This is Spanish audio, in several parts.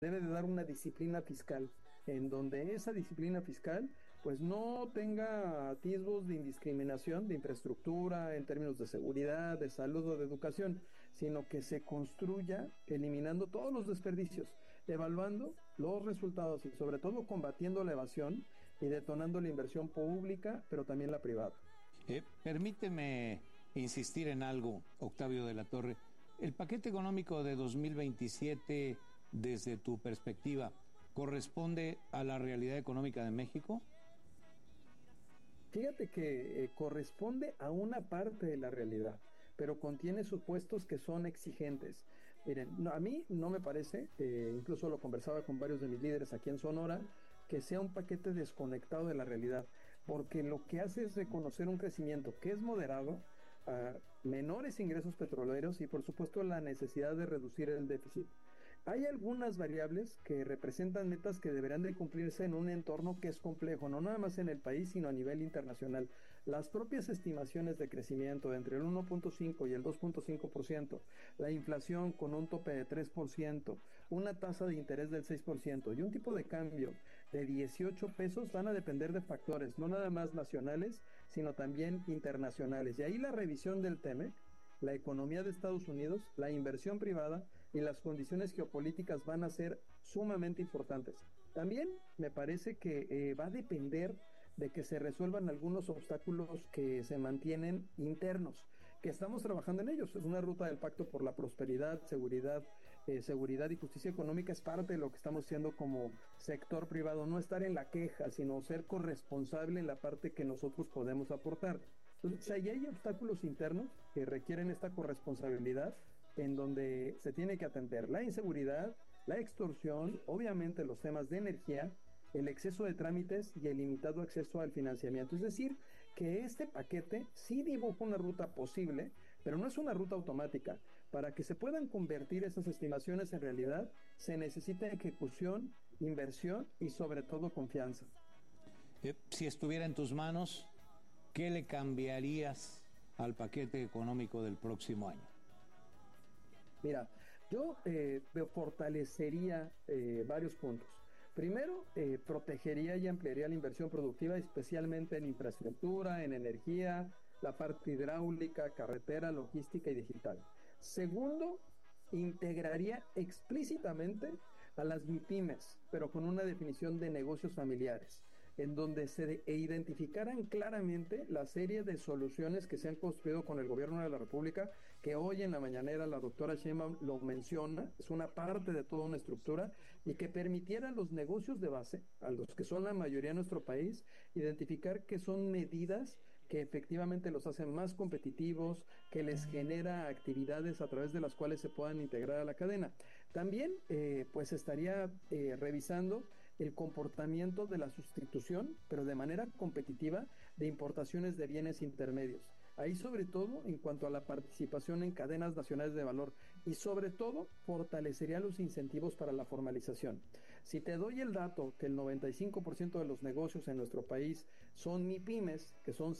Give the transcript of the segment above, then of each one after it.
debe de dar una disciplina fiscal, en donde esa disciplina fiscal pues no tenga atisbos de indiscriminación de infraestructura en términos de seguridad, de salud o de educación, sino que se construya eliminando todos los desperdicios, evaluando los resultados y sobre todo combatiendo la evasión y detonando la inversión pública, pero también la privada. Permíteme insistir en algo, Octavio de la Torre. El paquete económico de 2027, desde tu perspectiva, ¿corresponde a la realidad económica de México? Fíjate que corresponde a una parte de la realidad, pero contiene supuestos que son exigentes. Miren, no, a mí no me parece, incluso lo conversaba con varios de mis líderes aquí en Sonora, que sea un paquete desconectado de la realidad, porque lo que hace es reconocer un crecimiento que es moderado, a menores ingresos petroleros y por supuesto la necesidad de reducir el déficit. Hay algunas variables que representan metas que deberán de cumplirse en un entorno que es complejo, no nada más en el país, sino a nivel internacional. Las propias estimaciones de crecimiento de entre el 1.5 y el 2.5%, la inflación con un tope de 3%, una tasa de interés del 6% y un tipo de cambio de 18 pesos van a depender de factores, no nada más nacionales, sino también internacionales. Y ahí la revisión del TEMEC, la economía de Estados Unidos, la inversión privada y las condiciones geopolíticas van a ser sumamente importantes. También me parece que va a depender de que se resuelvan algunos obstáculos que se mantienen internos, que estamos trabajando en ellos. Es una ruta del Pacto por la Prosperidad, seguridad y justicia económica es parte de lo que estamos haciendo como sector privado, no estar en la queja, sino ser corresponsable en la parte que nosotros podemos aportar. Entonces, ahí hay obstáculos internos que requieren esta corresponsabilidad en donde se tiene que atender la inseguridad, la extorsión, obviamente los temas de energía, el exceso de trámites y el limitado acceso al financiamiento. Es decir, que este paquete sí dibuja una ruta posible, pero no es una ruta automática. Para que se puedan convertir esas estimaciones en realidad, se necesita ejecución, inversión y sobre todo confianza. Si estuviera en tus manos, ¿qué le cambiarías al paquete económico del próximo año? Mira, yo fortalecería varios puntos. Primero, protegería y ampliaría la inversión productiva, especialmente en infraestructura, en energía, la parte hidráulica, carretera, logística y digital. Segundo, integraría explícitamente a las MIPYMES, pero con una definición de negocios familiares, en donde se identificaran claramente la serie de soluciones que se han construido con el gobierno de la República, que hoy en la mañanera la doctora Sheinbaum lo menciona, es una parte de toda una estructura, y que permitiera a los negocios de base, a los que son la mayoría de nuestro país, identificar que son medidas que efectivamente los hacen más competitivos, que les genera actividades a través de las cuales se puedan integrar a la cadena. También pues estaría revisando el comportamiento de la sustitución, pero de manera competitiva, de importaciones de bienes intermedios. Ahí sobre todo en cuanto a la participación en cadenas nacionales de valor y sobre todo fortalecería los incentivos para la formalización. Si te doy el dato que el 95% de los negocios en nuestro país son MIPYMES, que son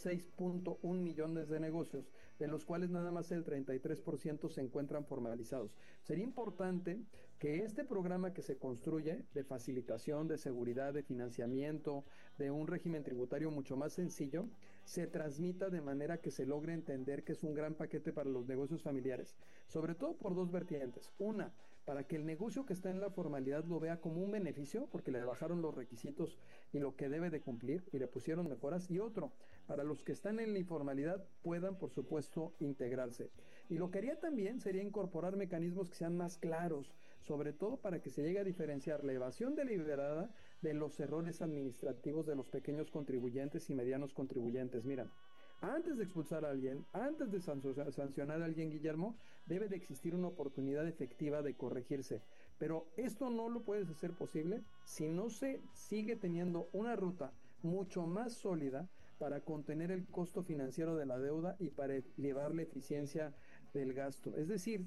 6.1 millones de negocios, de los cuales nada más el 33% se encuentran formalizados. Sería importante que este programa que se construye de facilitación, de seguridad, de financiamiento, de un régimen tributario mucho más sencillo, se transmita de manera que se logre entender que es un gran paquete para los negocios familiares, sobre todo por dos vertientes. Una, para que el negocio que está en la formalidad lo vea como un beneficio, porque le bajaron los requisitos y lo que debe de cumplir y le pusieron mejoras. Y otro, para los que están en la informalidad puedan, por supuesto, integrarse. Y lo que haría también sería incorporar mecanismos que sean más claros, sobre todo para que se llegue a diferenciar la evasión deliberada de los errores administrativos de los pequeños contribuyentes y medianos contribuyentes. Mira, antes de expulsar a alguien, antes de sancionar a alguien, Guillermo, debe de existir una oportunidad efectiva de corregirse. Pero esto no lo puedes hacer posible si no se sigue teniendo una ruta mucho más sólida para contener el costo financiero de la deuda y para elevar la eficiencia del gasto. Es decir,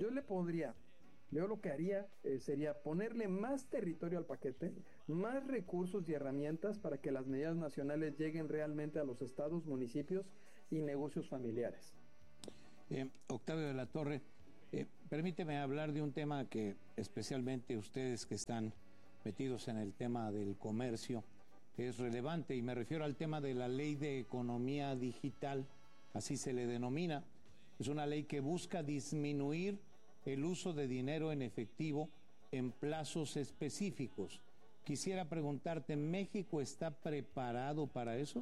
yo lo que haría sería ponerle más territorio al paquete, más recursos y herramientas para que las medidas nacionales lleguen realmente a los estados, municipios y negocios familiares. Octavio de la Torre, Permíteme hablar de un tema que especialmente ustedes que están metidos en el tema del comercio es relevante, y me refiero al tema de la Ley de Economía Digital, así se le denomina. Es una ley que busca disminuir el uso de dinero en efectivo en plazos específicos. Quisiera preguntarte, ¿México está preparado para eso?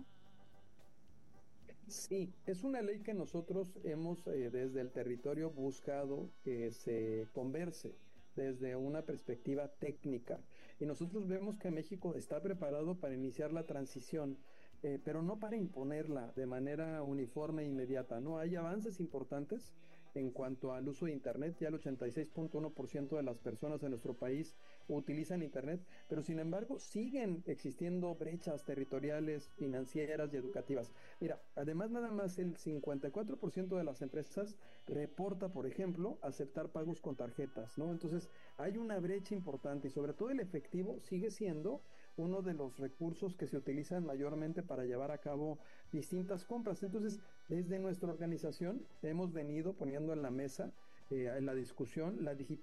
Sí, es una ley que nosotros hemos desde el territorio buscado que se converse desde una perspectiva técnica. Y nosotros vemos que México está preparado para iniciar la transición, pero no para imponerla de manera uniforme e inmediata. No, hay avances importantes en cuanto al uso de Internet. Ya el 86.1% de las personas en nuestro país utilizan Internet, pero sin embargo siguen existiendo brechas territoriales, financieras y educativas. Mira, además nada más el 54% de las empresas reporta, por ejemplo, aceptar pagos con tarjetas, ¿no? Entonces hay una brecha importante y sobre todo el efectivo sigue siendo uno de los recursos que se utilizan mayormente para llevar a cabo distintas compras. Entonces, desde nuestra organización hemos venido poniendo en la mesa, en la discusión,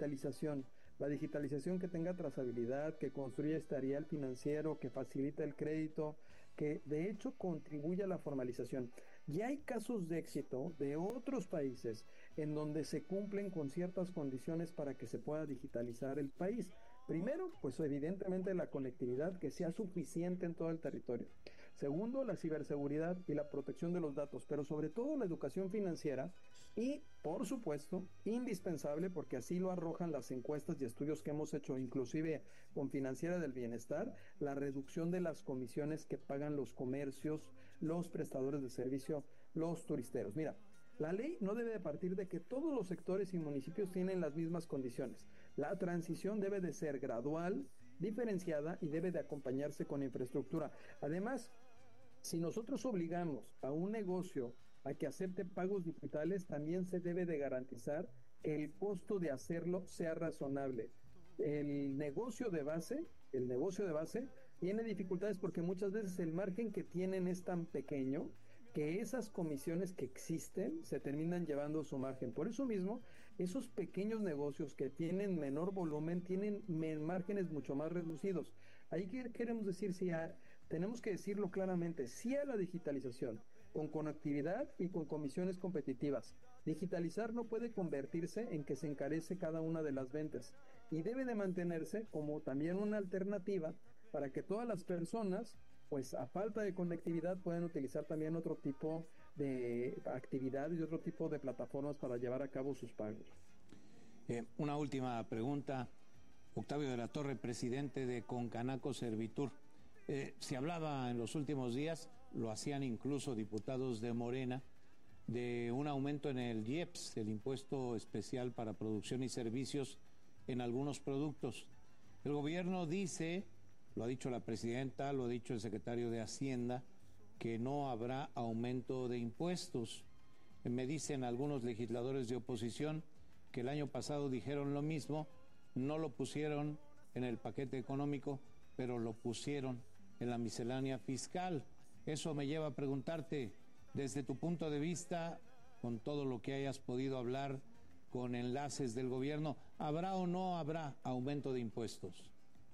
la digitalización que tenga trazabilidad, que construya historial financiero, que facilite el crédito, que de hecho contribuya a la formalización. Ya hay casos de éxito de otros países en donde se cumplen con ciertas condiciones para que se pueda digitalizar el país. Primero, pues evidentemente la conectividad que sea suficiente en todo el territorio. Segundo, la ciberseguridad y la protección de los datos, pero sobre todo la educación financiera y, por supuesto, indispensable, porque así lo arrojan las encuestas y estudios que hemos hecho, inclusive con Financiera del Bienestar, la reducción de las comisiones que pagan los comercios, los prestadores de servicio, los turisteros. Mira, la ley no debe de partir de que todos los sectores y municipios tienen las mismas condiciones. La transición debe de ser gradual, diferenciada y debe de acompañarse con infraestructura. Además, si nosotros obligamos a un negocio a que acepte pagos digitales, también se debe de garantizar que el costo de hacerlo sea razonable. El negocio de base, el negocio de base tiene dificultades porque muchas veces el margen que tienen es tan pequeño que esas comisiones que existen se terminan llevando su margen. Por eso mismo, esos pequeños negocios que tienen menor volumen tienen márgenes mucho más reducidos. Ahí queremos decir, tenemos que decirlo claramente, sí a la digitalización, con conectividad y con comisiones competitivas. Digitalizar no puede convertirse en que se encarece cada una de las ventas y debe de mantenerse como también una alternativa para que todas las personas, pues a falta de conectividad, pueden utilizar también otro tipo de actividades y otro tipo de plataformas para llevar a cabo sus pagos. Una última pregunta. Octavio de la Torre, presidente de Concanaco Servitur. Se hablaba en los últimos días, lo hacían incluso diputados de Morena, de un aumento en el IEPS, el impuesto especial para producción y servicios en algunos productos. El gobierno dice, lo ha dicho la presidenta, lo ha dicho el secretario de Hacienda, que no habrá aumento de impuestos. Me dicen algunos legisladores de oposición que el año pasado dijeron lo mismo, no lo pusieron en el paquete económico, pero lo pusieron en la miscelánea fiscal. Eso me lleva a preguntarte, desde tu punto de vista, con todo lo que hayas podido hablar con enlaces del gobierno, ¿habrá o no habrá aumento de impuestos?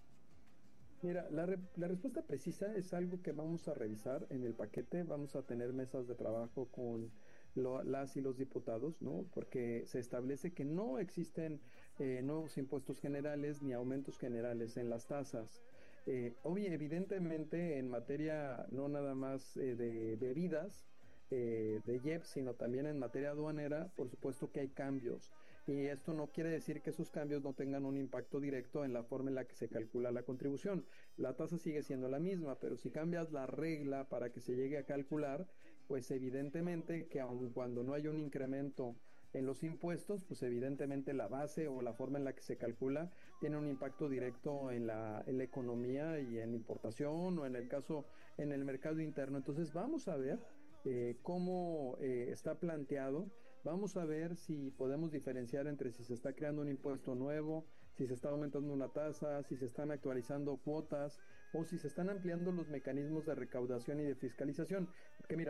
Mira, la respuesta precisa es algo que vamos a revisar en el paquete. Vamos a tener mesas de trabajo con las y los diputados, ¿no? Porque se establece que no existen nuevos impuestos generales ni aumentos generales en las tasas. Evidentemente, en materia no nada más de bebidas, de IEPS, sino también en materia aduanera, por supuesto que hay cambios. Y esto no quiere decir que esos cambios no tengan un impacto directo en la forma en la que se calcula la contribución. La tasa sigue siendo la misma, pero si cambias la regla para que se llegue a calcular, pues evidentemente que aun cuando no haya un incremento en los impuestos, pues evidentemente la base o la forma en la que se calcula tiene un impacto directo en la economía y en importación o en el caso en el mercado interno. Entonces vamos a ver cómo está planteado. Vamos a ver si podemos diferenciar entre si se está creando un impuesto nuevo, si se está aumentando una tasa, si se están actualizando cuotas o si se están ampliando los mecanismos de recaudación y de fiscalización. Porque mira,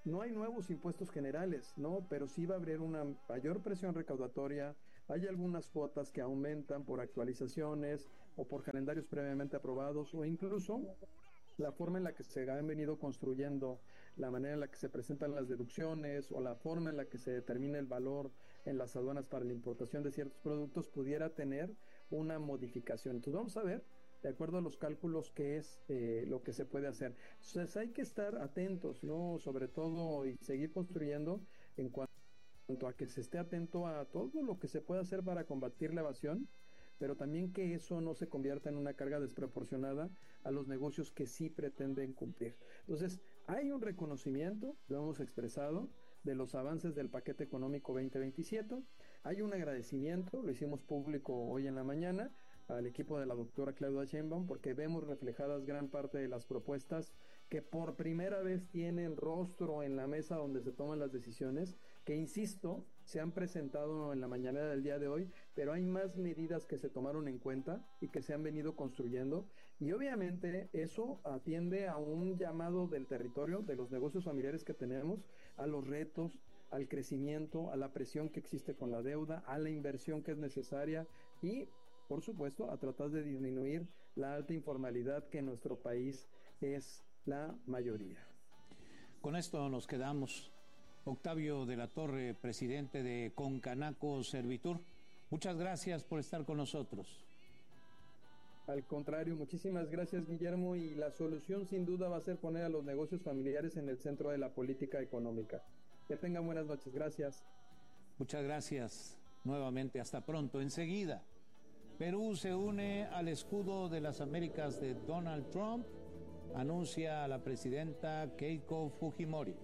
no hay nuevos impuestos generales, ¿no? Pero sí va a haber una mayor presión recaudatoria. Hay algunas cuotas que aumentan por actualizaciones o por calendarios previamente aprobados, o incluso la forma en la que se han venido construyendo, la manera en la que se presentan las deducciones o la forma en la que se determina el valor en las aduanas para la importación de ciertos productos pudiera tener una modificación. Entonces vamos a ver, de acuerdo a los cálculos, qué es lo que se puede hacer. Entonces hay que estar atentos, ¿no? Sobre todo, y seguir construyendo en cuanto a que se esté atento a todo lo que se puede hacer para combatir la evasión, pero también que eso no se convierta en una carga desproporcionada a los negocios que sí pretenden cumplir. Entonces, hay un reconocimiento, lo hemos expresado, de los avances del paquete económico 2027, hay un agradecimiento, lo hicimos público hoy en la mañana, al equipo de la doctora Claudia Sheinbaum, porque vemos reflejadas gran parte de las propuestas que por primera vez tienen rostro en la mesa donde se toman las decisiones, que insisto, se han presentado en la mañana del día de hoy, pero hay más medidas que se tomaron en cuenta y que se han venido construyendo, y obviamente eso atiende a un llamado del territorio, de los negocios familiares que tenemos, a los retos, al crecimiento, a la presión que existe con la deuda, a la inversión que es necesaria y, por supuesto, a tratar de disminuir la alta informalidad que en nuestro país es la mayoría. Con esto nos quedamos. Octavio de la Torre, presidente de Concanaco Servitur, muchas gracias por estar con nosotros. Al contrario, muchísimas gracias, Guillermo, y la solución sin duda va a ser poner a los negocios familiares en el centro de la política económica. Que tengan buenas noches, gracias. Muchas gracias nuevamente, hasta pronto. Enseguida, Perú se une al escudo de las Américas de Donald Trump, anuncia a la presidenta Keiko Fujimori.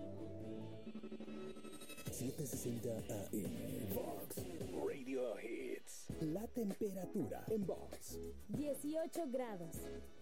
760 AM Vox Radio Hits. La temperatura en Vox: 18 grados.